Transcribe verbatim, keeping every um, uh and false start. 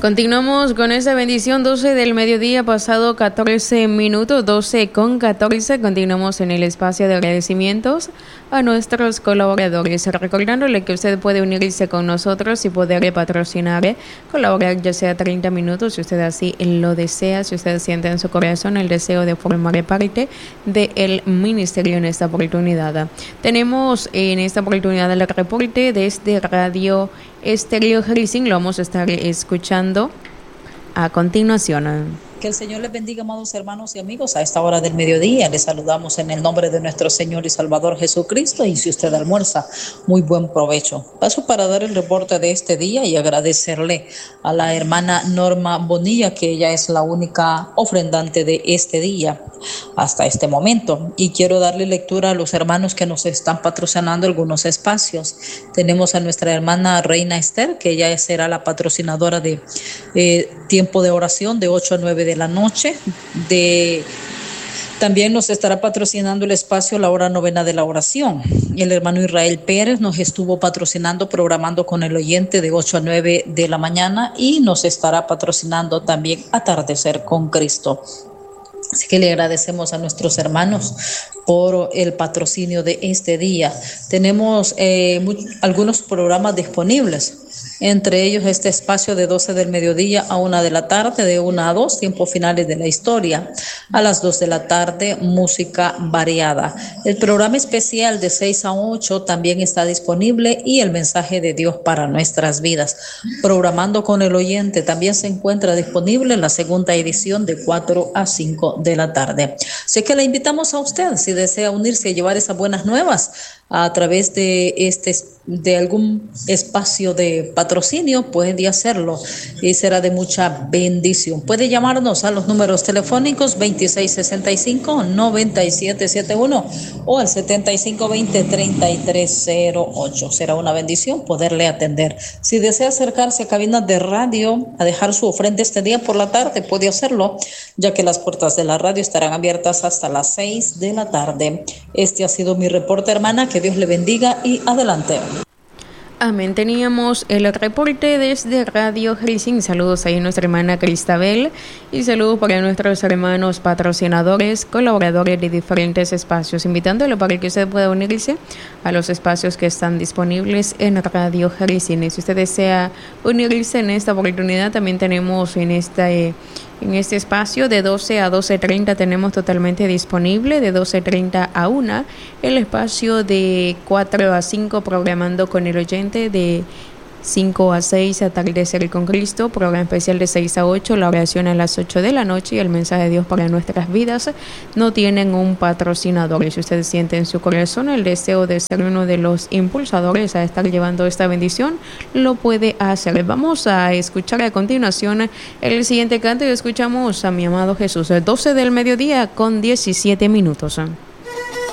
Continuamos con esta bendición, doce del mediodía, pasado catorce minutos, doce con catorce. Continuamos en el espacio de agradecimientos a nuestros colaboradores. Recordándole que usted puede unirse con nosotros y poder patrocinar, colaborar ya sea treinta minutos, si usted así lo desea, si usted siente en su corazón el deseo de formar parte del ministerio en esta oportunidad. Tenemos en esta oportunidad el reporte desde Radio Estéreo Jalisco. Lo vamos a estar escuchando a continuación. Que el Señor les bendiga, amados hermanos y amigos. A esta hora del mediodía les saludamos en el nombre de nuestro Señor y Salvador Jesucristo. Y si usted almuerza, muy buen provecho. Paso para dar el reporte de este día y agradecerle a la hermana Norma Bonilla, que ella es la única ofrendante de este día hasta este momento. Y quiero darle lectura a los hermanos que nos están patrocinando algunos espacios. Tenemos a nuestra hermana Reina Esther, que ella será la patrocinadora de eh, tiempo de oración de ocho a nueve de la noche. De también nos estará patrocinando el espacio La Hora Novena de la Oración. El hermano Israel Pérez nos estuvo patrocinando, programando con el oyente de ocho a nueve de la mañana, y nos estará patrocinando también Atardecer con Cristo. Así que le agradecemos a nuestros hermanos por el patrocinio de este día. Tenemos eh, muy, algunos programas disponibles, entre ellos este espacio de doce del mediodía a una de la tarde, de una a dos, tiempos finales de la historia. A las dos de la tarde, música variada. El programa especial de seis a ocho también está disponible, y el mensaje de Dios para nuestras vidas. Programando con el oyente también se encuentra disponible la segunda edición de cuatro a cinco de la tarde. Así que le invitamos a usted, si desea unirse y llevar esas buenas nuevas a través de este de algún espacio de patrocinio, puede hacerlo y será de mucha bendición. Puede llamarnos a los números telefónicos veintiséis sesenta y cinco, noventa y siete setenta y uno o al setenta y cinco veinte, treinta y tres cero ocho. Será una bendición poderle atender. Si desea acercarse a cabinas de radio a dejar su ofrenda este día por la tarde, puede hacerlo, ya que las puertas de la radio estarán abiertas hasta las seis de la tarde. Este ha sido mi reporte, hermana. Que Dios le bendiga y adelante. Amén. Teníamos el reporte desde Radio Jalisco. Saludos ahí a nuestra hermana Cristabel, y saludos para nuestros hermanos patrocinadores, colaboradores de diferentes espacios, invitándolo para que usted pueda unirse a los espacios que están disponibles en Radio Jalisco. Si usted desea unirse en esta oportunidad, también tenemos en esta eh, En este espacio de doce a doce treinta tenemos totalmente disponible, de doce treinta a una, el espacio de cuatro a cinco, programando con el oyente, de cinco a seis, Atardecer con Cristo, programa especial de seis a ocho, la oración a las ocho de la noche y el mensaje de Dios para nuestras vidas. No tienen un patrocinador, y si usted siente en su corazón el deseo de ser uno de los impulsadores a estar llevando esta bendición, lo puede hacer. Vamos a escuchar a continuación el siguiente canto y escuchamos a Mi Amado Jesús, doce del mediodía con diecisiete minutos.